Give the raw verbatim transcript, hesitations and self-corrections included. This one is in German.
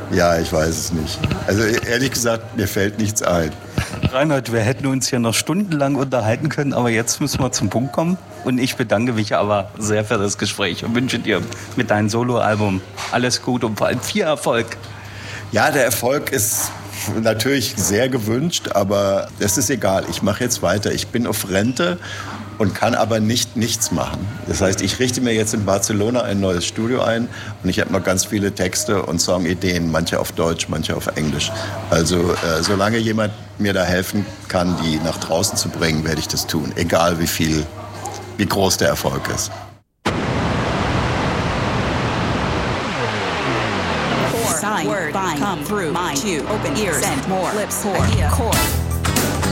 Ja, ich weiß es nicht. Also ehrlich gesagt, mir fällt nichts ein. Reinhold, wir hätten uns hier noch stundenlang unterhalten können, aber jetzt müssen wir zum Punkt kommen. Und ich bedanke mich aber sehr für das Gespräch und wünsche dir mit deinem Soloalbum alles Gute und vor allem viel Erfolg. Ja, der Erfolg ist natürlich sehr gewünscht, aber es ist egal. Ich mache jetzt weiter. Ich bin auf Rente und kann aber nicht nichts machen. Das heißt, ich richte mir jetzt in Barcelona ein neues Studio ein und ich habe noch ganz viele Texte und Songideen, manche auf Deutsch, manche auf Englisch. Also äh, solange jemand mir da helfen kann, die nach draußen zu bringen, werde ich das tun, egal wie viel, wie groß der Erfolg ist. Sign, word, bind, come through, mind, to, open ears, send more, lips, pour, idea, core.